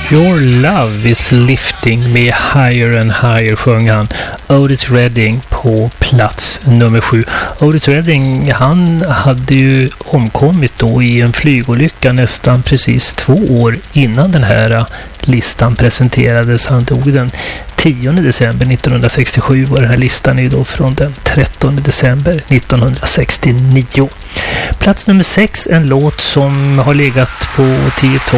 Your love is lifting me higher and higher, sjöng han. Otis Redding på plats nummer 7. Otis Redding, han hade ju omkommit då i en flygolycka nästan precis 2 år innan den här listan presenterades. Han dog den 10 december 1967 och den här listan är då från den 13 december 1969. Plats nummer 6, en låt som har legat på 10